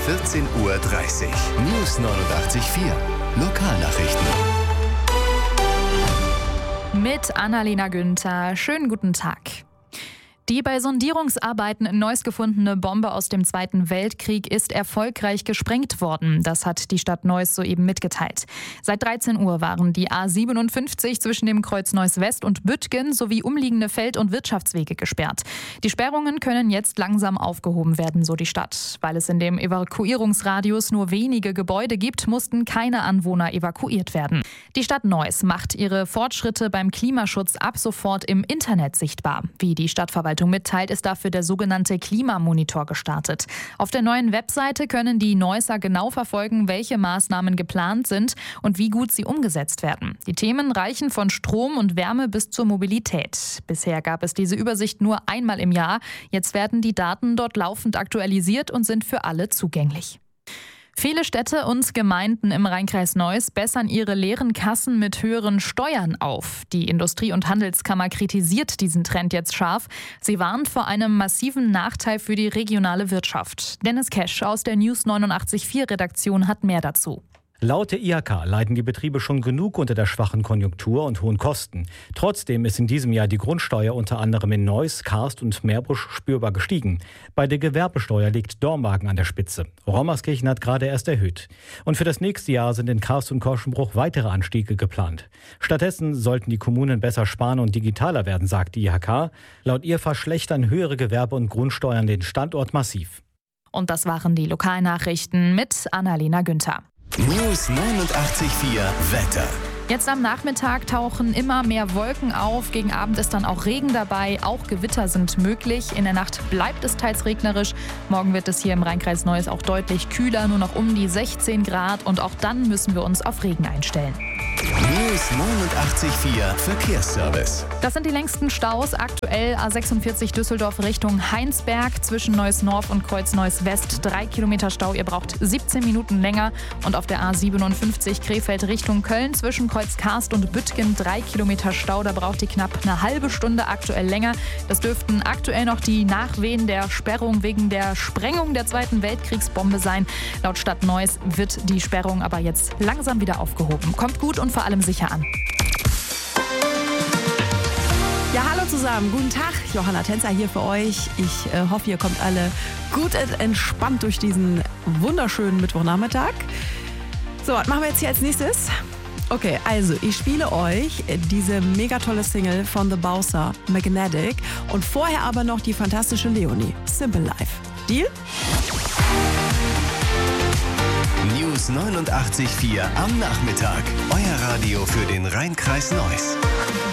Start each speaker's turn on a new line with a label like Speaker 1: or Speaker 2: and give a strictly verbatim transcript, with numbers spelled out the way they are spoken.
Speaker 1: vierzehn Uhr dreißig. News neunundachtzig Komma vier. Lokalnachrichten.
Speaker 2: Mit Annalena Günther. Schönen guten Tag. Die bei Sondierungsarbeiten in Neuss gefundene Bombe aus dem Zweiten Weltkrieg ist erfolgreich gesprengt worden. Das hat die Stadt Neuss soeben mitgeteilt. Seit dreizehn Uhr waren die A siebenundfünfzig zwischen dem Kreuz Neuss West und Büttgen sowie umliegende Feld- und Wirtschaftswege gesperrt. Die Sperrungen können jetzt langsam aufgehoben werden, so die Stadt. Weil es in dem Evakuierungsradius nur wenige Gebäude gibt, mussten keine Anwohner evakuiert werden. Die Stadt Neuss macht ihre Fortschritte beim Klimaschutz ab sofort im Internet sichtbar. Wie die Stadtverwaltung mitteilt, ist dafür der sogenannte Klimamonitor gestartet. Auf der neuen Webseite können die Neusser genau verfolgen, welche Maßnahmen geplant sind und wie gut sie umgesetzt werden. Die Themen reichen von Strom und Wärme bis zur Mobilität. Bisher gab es diese Übersicht nur einmal im Jahr. Jetzt werden die Daten dort laufend aktualisiert und sind für alle zugänglich. Viele Städte und Gemeinden im Rheinkreis Neuss bessern ihre leeren Kassen mit höheren Steuern auf. Die Industrie- und Handelskammer kritisiert diesen Trend jetzt scharf. Sie warnt vor einem massiven Nachteil für die regionale Wirtschaft. Dennis Kesch aus der News neunundachtzig Komma vier Redaktion hat mehr dazu.
Speaker 3: Laut der I H K leiden die Betriebe schon genug unter der schwachen Konjunktur und hohen Kosten. Trotzdem ist in diesem Jahr die Grundsteuer unter anderem in Neuss, Karst und Meerbusch spürbar gestiegen. Bei der Gewerbesteuer liegt Dormagen an der Spitze. Rommerskirchen hat gerade erst erhöht. Und für das nächste Jahr sind in Karst und Korschenbruch weitere Anstiege geplant. Stattdessen sollten die Kommunen besser sparen und digitaler werden, sagt die I H K. Laut ihr verschlechtern höhere Gewerbe- und Grundsteuern den Standort massiv.
Speaker 2: Und das waren die Lokalnachrichten mit Annalena Günther.
Speaker 1: News neunundachtzig Komma vier Wetter.
Speaker 2: Jetzt am Nachmittag tauchen immer mehr Wolken auf. Gegen Abend ist dann auch Regen dabei. Auch Gewitter sind möglich. In der Nacht bleibt es teils regnerisch. Morgen wird es hier im Rheinkreis Neuss auch deutlich kühler, nur noch um die sechzehn Grad. Und auch dann müssen wir uns auf Regen einstellen.
Speaker 1: News neunundachtzig Komma vier Verkehrsservice.
Speaker 2: Das sind die längsten Staus. Aktuell A sechsundvierzig Düsseldorf Richtung Heinsberg zwischen Neuss Nord und Kreuz Neuss West. Drei Kilometer Stau. Ihr braucht siebzehn Minuten länger. Und auf der A siebenundfünfzig Krefeld Richtung Köln zwischen Kreuz Karst und Büttgen drei Kilometer Stau. Da braucht ihr knapp eine halbe Stunde aktuell länger. Das dürften aktuell noch die Nachwehen der Sperrung wegen der Sprengung der Zweiten Weltkriegsbombe sein. Laut Stadt Neuss wird die Sperrung aber jetzt langsam wieder aufgehoben. Kommt gut und vor allem sicher an.
Speaker 4: Ja, hallo zusammen, guten Tag, Johanna Tänzer hier für euch. Ich äh, hoffe, ihr kommt alle gut und entspannt durch diesen wunderschönen Mittwochnachmittag. So, was machen wir jetzt hier als nächstes? Okay, also ich spiele euch diese mega tolle Single von The Bowser, Magnetic, und vorher aber noch die fantastische Leonie, Simple Life. Deal?
Speaker 1: News neunundachtzig Komma vier am Nachmittag. Euer Radio für den Rheinkreis Neuss.